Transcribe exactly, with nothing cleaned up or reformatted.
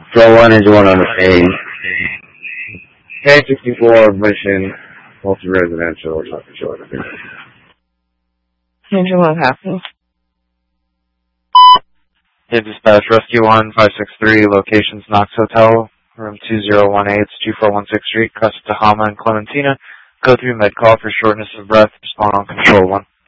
So one is one on the same. K sixty-four, mission, multi-residential, talking short. Angel one happens. Hey, dispatch, Rescue one five six three, locations Knox Hotel, room two zero one eight, two four one six Street, Costa Tahama and Clementina. Go through med call for shortness of breath, respond on control one.